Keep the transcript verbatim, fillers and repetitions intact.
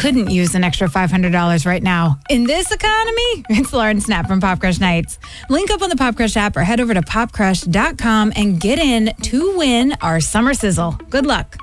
couldn't use an extra five hundred dollars right now? In this economy? It's Lauren Snap from Pop Crush Nights. Link up on the Pop Crush app or head over to pop crush dot com and get in to win our summer sizzle. Good luck.